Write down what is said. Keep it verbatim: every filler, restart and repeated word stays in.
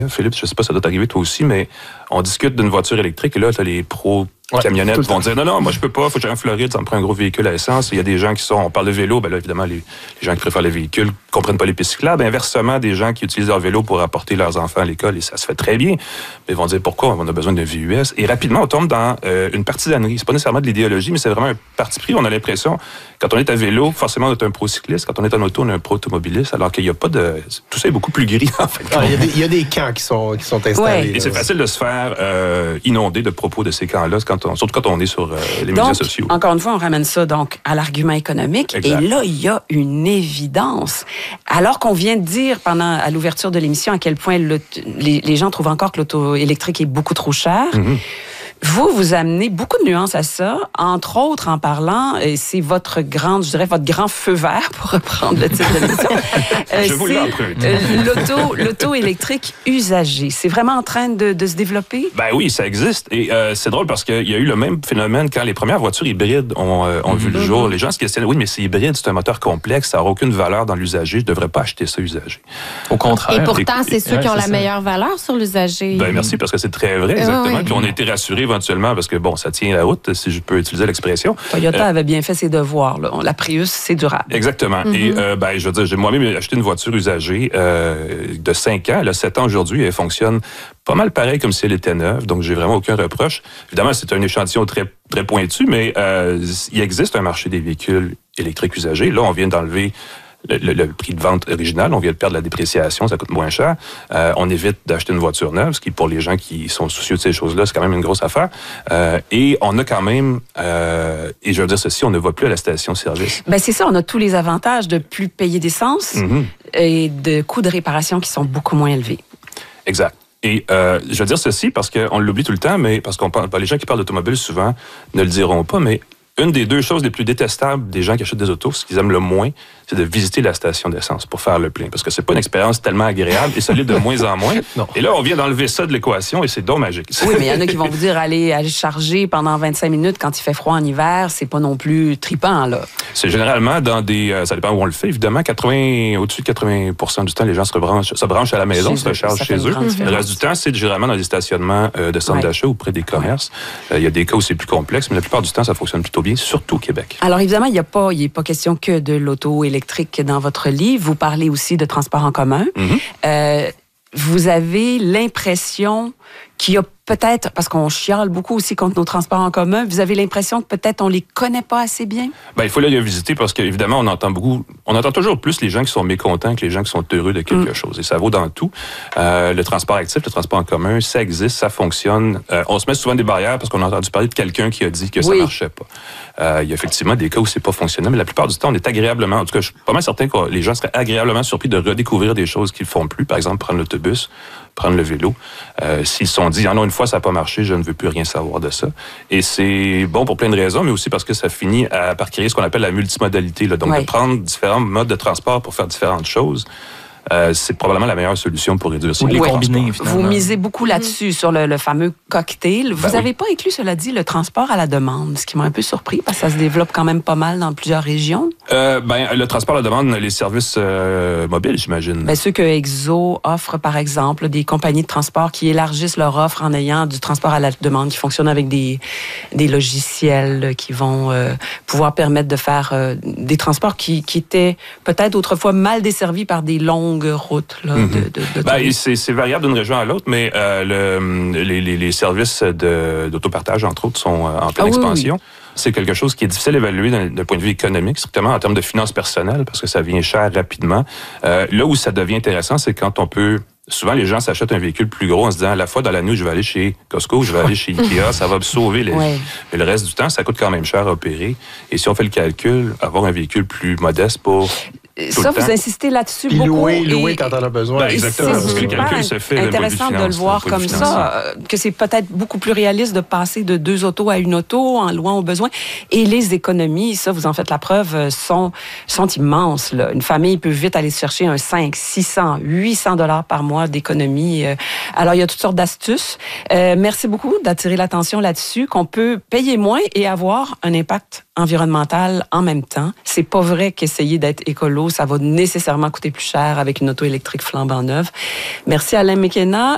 Philippe, je ne sais pas, ça doit t'arriver toi aussi, mais on discute d'une voiture électrique et là, tu as les pros ouais, camionnettes vont dire non, non, moi je peux pas, il faut que j'aille en Floride, ça me prend un gros véhicule à essence. Il y a des gens qui sont, on parle de vélo, ben là, évidemment, les, les gens qui préfèrent les véhicules ne comprennent pas les pistes cyclables. Inversement, des gens qui utilisent leur vélo pour apporter leurs enfants à l'école et ça se fait très bien. Mais ils vont dire pourquoi on a besoin d'un V U S. Et rapidement, on tombe dans euh, une partisanerie. C'est pas nécessairement de l'idéologie, mais c'est vraiment un parti pris. On a l'impression, quand on est à vélo, forcément, on est un pro-cycliste. Quand on est en auto, on est un pro-automobiliste. Alors qu'il n'y a pas de. Tout ça est beaucoup plus gris, en fait. Ah, il, y a des, il y a des camps qui sont, qui sont installés. Ouais. Et c'est facile de se faire euh, inonder de propos de ces camps-là, quand on, surtout quand on est sur euh, les donc, médias sociaux. Encore une fois, on ramène ça donc à l'argument économique. Exact. Et là, il y a une évidence. Alors qu'on vient de dire pendant à l'ouverture de l'émission à quel point le, les, les gens trouvent encore que l'auto électrique est beaucoup trop cher. Mm-hmm. Vous, vous amenez beaucoup de nuances à ça, entre autres en parlant, et c'est votre grande, je dirais, votre grand feu vert, pour reprendre le titre de l'émission. euh, je vous l'emprunte. Euh, l'auto, l'auto électrique usagée. C'est vraiment en train de, de se développer? Ben oui, ça existe. Et euh, c'est drôle parce qu'il y a eu le même phénomène quand les premières voitures hybrides ont, euh, ont mm-hmm. vu le jour. Les gens se questionnent, oui, mais c'est hybride, c'est un moteur complexe, ça n'aura aucune valeur dans l'usager, je ne devrais pas acheter ça usagé. Au contraire. Et pourtant, c'est ceux ouais, qui ont la ça. meilleure valeur sur l'usager. Ben merci, parce que c'est très vrai, exactement. Oui. Puis on a été rassurés éventuellement parce que, bon, ça tient la route, si je peux utiliser l'expression. Toyota euh, avait bien fait ses devoirs. Là. La Prius, c'est durable. Exactement. Mm-hmm. Et euh, ben, je veux dire, j'ai moi-même acheté une voiture usagée euh, de cinq ans. Elle a sept ans aujourd'hui. Elle fonctionne pas mal pareil comme si elle était neuve. Donc, j'ai vraiment aucun reproche. Évidemment, c'est un échantillon très, très pointu, mais euh, il existe un marché des véhicules électriques usagés. Là, on vient d'enlever Le, le, le prix de vente original, on vient de perdre la dépréciation, ça coûte moins cher. Euh, on évite d'acheter une voiture neuve, ce qui, pour les gens qui sont soucieux de ces choses-là, c'est quand même une grosse affaire. Euh, et on a quand même, euh, et je veux dire ceci, on ne va plus à la station-service. Ben c'est ça, on a tous les avantages de plus payer d'essence mm-hmm. et de coûts de réparation qui sont beaucoup moins élevés. Exact. Et euh, je veux dire ceci parce qu'on l'oublie tout le temps, mais parce qu'on parle, les gens qui parlent d'automobile souvent ne le diront pas, mais une des deux choses les plus détestables des gens qui achètent des autos, ce qu'ils aiment le moins, c'est de visiter la station d'essence pour faire le plein. Parce que c'est pas une expérience tellement agréable et ça l'est de moins en moins. Non. Et là, on vient d'enlever ça de l'équation et c'est donc magique. Oui, mais il y en a qui vont vous dire aller, aller charger pendant vingt-cinq minutes quand il fait froid en hiver, c'est pas non plus tripant, là. C'est généralement dans des... Euh, ça dépend où on le fait, évidemment. quatre-vingts, au-dessus de quatre-vingts pour cent du temps, les gens se rebranchent, se branchent à la maison, se rechargent chez eux. Le reste du temps, c'est généralement dans des stationnements euh, de centres ouais. d'achat ou près des commerces. Il ouais. euh, y a des cas où c'est plus complexe, mais la plupart du temps, ça fonctionne plutôt bien, surtout au Québec. Alors évidemment, il n'y a pas, il n'est pas question que de l'auto électrique dans votre livre. Vous parlez aussi de transport en commun. Mm-hmm. Euh, vous avez l'impression qu'il y a peut-être, parce qu'on chiale beaucoup aussi contre nos transports en commun, vous avez l'impression que peut-être on les connaît pas assez bien? Ben, il faut les visiter parce qu'évidemment, on entend beaucoup, on entend toujours plus les gens qui sont mécontents que les gens qui sont heureux de quelque mm. chose. Et ça vaut dans tout. Euh, le transport actif, le transport en commun, ça existe, ça fonctionne. Euh, on se met souvent des barrières parce qu'on a entendu parler de quelqu'un qui a dit que ça oui. marchait pas. Euh, il y a effectivement des cas où c'est pas fonctionnel, mais la plupart du temps, on est agréablement, en tout cas, je suis pas mal certain que les gens seraient agréablement surpris de redécouvrir des choses qu'ils font plus. Par exemple, prendre l'autobus, prendre le vélo. Euh, s'ils se sont dit, ah non, une fois, ça n'a pas marché, je ne veux plus rien savoir de ça. Et c'est bon pour plein de raisons, mais aussi parce que ça finit à, par créer ce qu'on appelle la multimodalité. Là. Donc, ouais. de prendre différents modes de transport pour faire différentes choses. Euh, c'est probablement la meilleure solution pour réduire ces les combiner. Vous misez beaucoup là-dessus, mmh. sur le, le fameux cocktail. Vous n'avez ben oui. pas inclus, cela dit, le transport à la demande, ce qui m'a un peu surpris, parce que ça se développe quand même pas mal dans plusieurs régions. Euh, ben, le transport à la demande, les services euh, mobiles, j'imagine. Ben, ceux que Exo offre, par exemple, des compagnies de transport qui élargissent leur offre en ayant du transport à la demande, qui fonctionne avec des, des logiciels qui vont euh, pouvoir permettre de faire euh, des transports qui, qui étaient peut-être autrefois mal desservis par des longues routes. Là, mm-hmm. de, de, de ben, c'est, c'est variable d'une région à l'autre, mais euh, le, les, les, les services de, d'autopartage, entre autres, sont en pleine ah, expansion. Oui, oui. C'est quelque chose qui est difficile à évaluer d'un, d'un point de vue économique, strictement en termes de finances personnelles, parce que ça vient cher rapidement. Euh, là où ça devient intéressant, c'est quand on peut... Souvent, les gens s'achètent un véhicule plus gros en se disant, à la fois dans la nuit, je vais aller chez Costco, je vais aller chez Ikea, ça va me sauver les ouais. Mais le reste du temps, ça coûte quand même cher à opérer. Et si on fait le calcul, avoir un véhicule plus modeste pour... Ça, vous insistez là-dessus Puis beaucoup. Louer, louer quand on a besoin. Ben, exactement, parce que le calcul se fait. C'est intéressant de, de le voir comme ça, que c'est peut-être beaucoup plus réaliste de passer de deux autos à une auto en louant au besoin. Et les économies, ça, vous en faites la preuve, sont, sont immenses. Là. Une famille peut vite aller chercher un cinq, six cents, huit cents dollars par mois d'économie. Alors, il y a toutes sortes d'astuces. Euh, merci beaucoup d'attirer l'attention là-dessus, qu'on peut payer moins et avoir un impact environnemental en même temps. C'est pas vrai qu'essayer d'être écolo, ça va nécessairement coûter plus cher avec une auto électrique flambant neuve. Merci Alain McKenna.